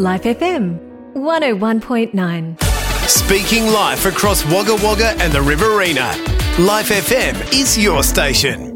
Life FM 101.9. Speaking life across Wagga Wagga and the Riverina. Life FM is your station.